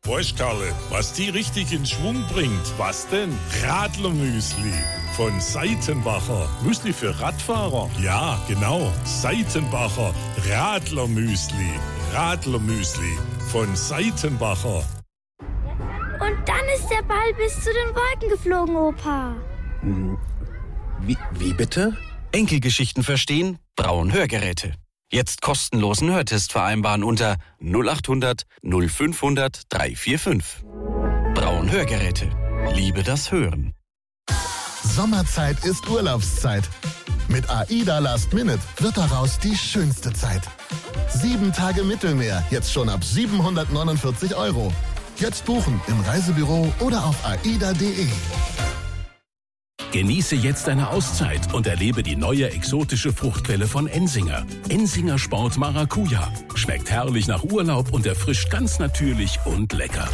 Weißt Karle, was die richtig in Schwung bringt? Was denn? Radlermüsli von Seitenbacher. Müsli für Radfahrer? Ja, genau. Seitenbacher Radlermüsli. Radlermüsli von Seitenbacher. Und dann ist der Ball bis zu den Wolken geflogen, Opa. Wie bitte? Enkelgeschichten verstehen? Braun Hörgeräte. Jetzt kostenlosen Hörtest vereinbaren unter 0800 0500 345. Braun Hörgeräte. Liebe das Hören. Sommerzeit ist Urlaubszeit. Mit AIDA Last Minute wird daraus die schönste Zeit. 7 Tage Mittelmeer, jetzt schon ab 749 €. Jetzt buchen im Reisebüro oder auf aida.de. Genieße jetzt eine Auszeit und erlebe die neue exotische Fruchtquelle von Ensinger. Ensinger Sport Maracuja. Schmeckt herrlich nach Urlaub und erfrischt ganz natürlich und lecker.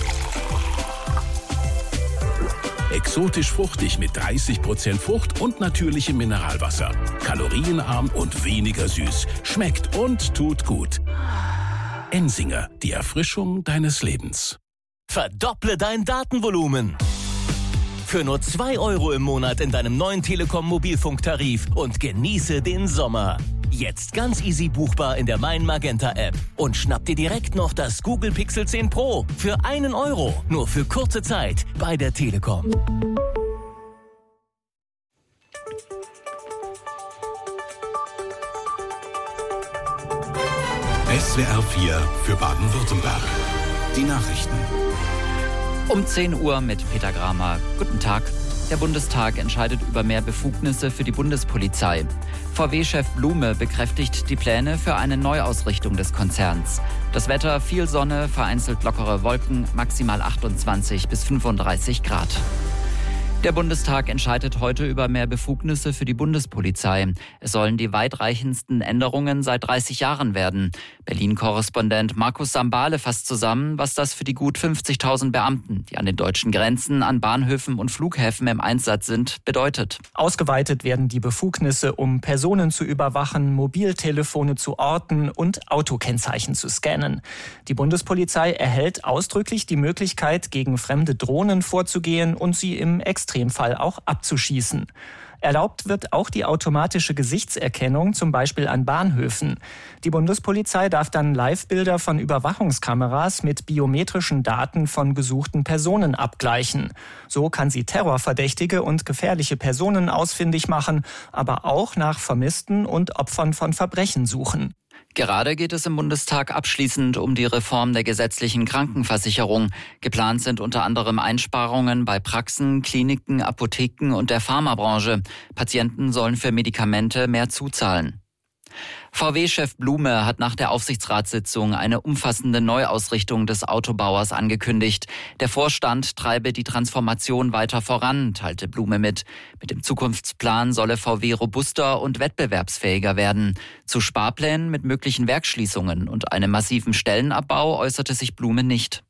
Exotisch fruchtig mit 30% Frucht und natürlichem Mineralwasser. Kalorienarm und weniger süß. Schmeckt und tut gut. Ensinger, die Erfrischung deines Lebens. Verdopple dein Datenvolumen. Für nur 2 € im Monat in deinem neuen Telekom-Mobilfunktarif und genieße den Sommer. Jetzt ganz easy buchbar in der Mein Magenta App. Und schnapp dir direkt noch das Google Pixel 10 Pro für 1 €. Nur für kurze Zeit bei der Telekom. SWR 4 für Baden-Württemberg. Die Nachrichten. Um 10 Uhr mit Peter Gramer. Guten Tag. Der Bundestag entscheidet über mehr Befugnisse für die Bundespolizei. VW-Chef Blume bekräftigt die Pläne für eine Neuausrichtung des Konzerns. Das Wetter: viel Sonne, vereinzelt lockere Wolken, maximal 28 bis 35 Grad. Der Bundestag entscheidet heute über mehr Befugnisse für die Bundespolizei. Es sollen die weitreichendsten Änderungen seit 30 Jahren werden. Berlin-Korrespondent Markus Sambale fasst zusammen, was das für die gut 50.000 Beamten, die an den deutschen Grenzen, an Bahnhöfen und Flughäfen im Einsatz sind, bedeutet. Ausgeweitet werden die Befugnisse, um Personen zu überwachen, Mobiltelefone zu orten und Autokennzeichen zu scannen. Die Bundespolizei erhält ausdrücklich die Möglichkeit, gegen fremde Drohnen vorzugehen und sie im Extremfall auch abzuschießen. Erlaubt wird auch die automatische Gesichtserkennung, zum Beispiel an Bahnhöfen. Die Bundespolizei darf dann Live-Bilder von Überwachungskameras mit biometrischen Daten von gesuchten Personen abgleichen. So kann sie Terrorverdächtige und gefährliche Personen ausfindig machen, aber auch nach Vermissten und Opfern von Verbrechen suchen. Gerade geht es im Bundestag abschließend um die Reform der gesetzlichen Krankenversicherung. Geplant sind unter anderem Einsparungen bei Praxen, Kliniken, Apotheken und der Pharmabranche. Patienten sollen für Medikamente mehr zuzahlen. VW-Chef Blume hat nach der Aufsichtsratssitzung eine umfassende Neuausrichtung des Autobauers angekündigt. Der Vorstand treibe die Transformation weiter voran, teilte Blume mit. Mit dem Zukunftsplan solle VW robuster und wettbewerbsfähiger werden. Zu Sparplänen mit möglichen Werksschließungen und einem massiven Stellenabbau äußerte sich Blume nicht.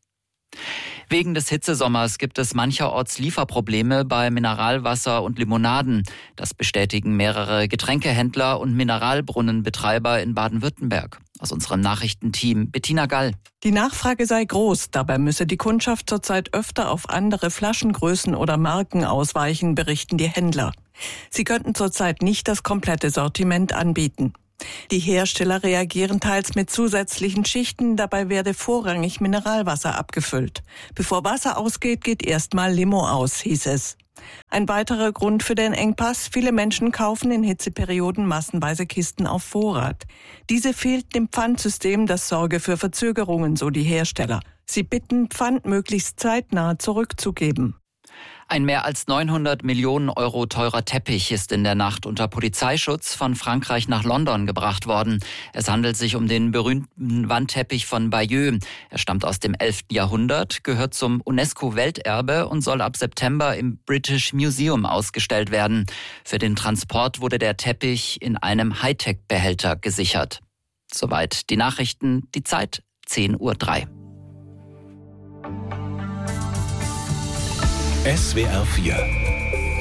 Wegen des Hitzesommers gibt es mancherorts Lieferprobleme bei Mineralwasser und Limonaden. Das bestätigen mehrere Getränkehändler und Mineralbrunnenbetreiber in Baden-Württemberg. Aus unserem Nachrichtenteam Bettina Gall. Die Nachfrage sei groß, dabei müsse die Kundschaft zurzeit öfter auf andere Flaschengrößen oder Marken ausweichen, berichten die Händler. Sie könnten zurzeit nicht das komplette Sortiment anbieten. Die Hersteller reagieren teils mit zusätzlichen Schichten, dabei werde vorrangig Mineralwasser abgefüllt. Bevor Wasser ausgeht, geht erstmal Limo aus, hieß es. Ein weiterer Grund für den Engpass: viele Menschen kaufen in Hitzeperioden massenweise Kisten auf Vorrat. Diese fehlten im Pfandsystem, das sorge für Verzögerungen, so die Hersteller. Sie bitten, Pfand möglichst zeitnah zurückzugeben. Ein mehr als 900 Millionen € teurer Teppich ist in der Nacht unter Polizeischutz von Frankreich nach London gebracht worden. Es handelt sich um den berühmten Wandteppich von Bayeux. Er stammt aus dem 11. Jahrhundert, gehört zum UNESCO-Welterbe und soll ab September im British Museum ausgestellt werden. Für den Transport wurde der Teppich in einem Hightech-Behälter gesichert. Soweit die Nachrichten, die Zeit 10:03 Uhr. SWR 4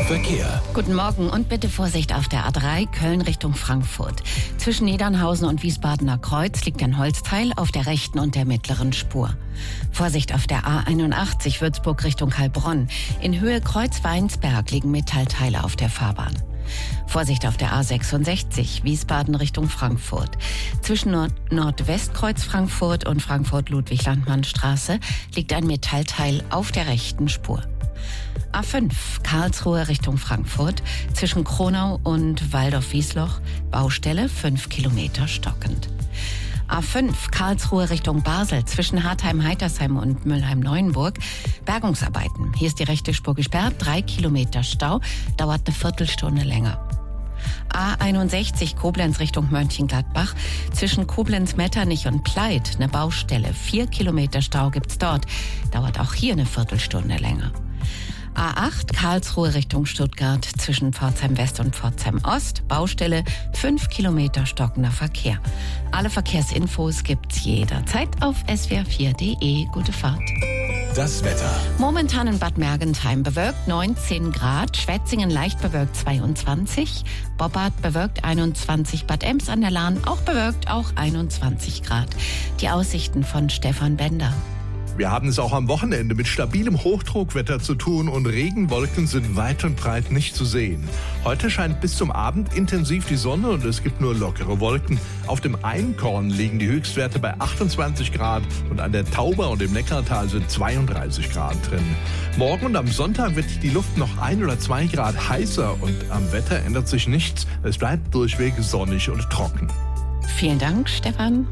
Verkehr. Guten Morgen und bitte Vorsicht auf der A3 Köln Richtung Frankfurt. Zwischen Niedernhausen und Wiesbadener Kreuz liegt ein Holzteil auf der rechten und der mittleren Spur. Vorsicht auf der A81 Würzburg Richtung Heilbronn. In Höhe Kreuz-Weinsberg liegen Metallteile auf der Fahrbahn. Vorsicht auf der A66 Wiesbaden Richtung Frankfurt. Zwischen Nordwestkreuz Frankfurt und Frankfurt-Ludwig-Landmann-Straße liegt ein Metallteil auf der rechten Spur. A5 Karlsruhe Richtung Frankfurt. Zwischen Kronau und Waldorf-Wiesloch Baustelle 5 Kilometer stockend. A5 Karlsruhe Richtung Basel zwischen Hartheim-Heitersheim und Mülheim-Neuenburg. Bergungsarbeiten. Hier ist die rechte Spur gesperrt. 3 Kilometer Stau. Dauert eine Viertelstunde länger. A61 Koblenz Richtung Mönchengladbach. Zwischen Koblenz-Metternich und Pleit eine Baustelle. 4 Kilometer Stau gibt's dort. Dauert auch hier eine Viertelstunde länger. A8 Karlsruhe Richtung Stuttgart zwischen Pforzheim West und Pforzheim Ost. Baustelle 5 Kilometer stockender Verkehr. Alle Verkehrsinfos gibt's jederzeit auf swr4.de. Gute Fahrt. Das Wetter. Momentan in Bad Mergentheim bewölkt 19 Grad, Schwetzingen leicht bewölkt 22, Boppard bewölkt 21, Bad Ems an der Lahn auch bewölkt, auch 21 Grad. Die Aussichten von Stefan Bender. Wir haben es auch am Wochenende mit stabilem Hochdruckwetter zu tun und Regenwolken sind weit und breit nicht zu sehen. Heute scheint bis zum Abend intensiv die Sonne und es gibt nur lockere Wolken. Auf dem Einkorn liegen die Höchstwerte bei 28 Grad und an der Tauber und im Neckartal sind 32 Grad drin. Morgen und am Sonntag wird die Luft noch 1 oder 2 Grad heißer und am Wetter ändert sich nichts. Es bleibt durchweg sonnig und trocken. Vielen Dank, Stefan.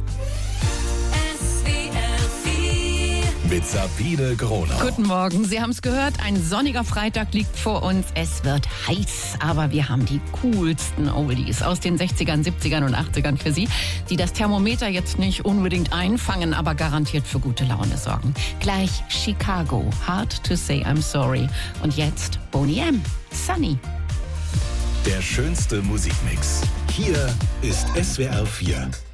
Mit Sabine Gronau. Guten Morgen, Sie haben es gehört, ein sonniger Freitag liegt vor uns. Es wird heiß, aber wir haben die coolsten Oldies aus den 60ern, 70ern und 80ern für Sie, die das Thermometer jetzt nicht unbedingt einfangen, aber garantiert für gute Laune sorgen. Gleich Chicago, Hard to Say I'm Sorry. Und jetzt Boney M, Sunny. Der schönste Musikmix. Hier ist SWR 4.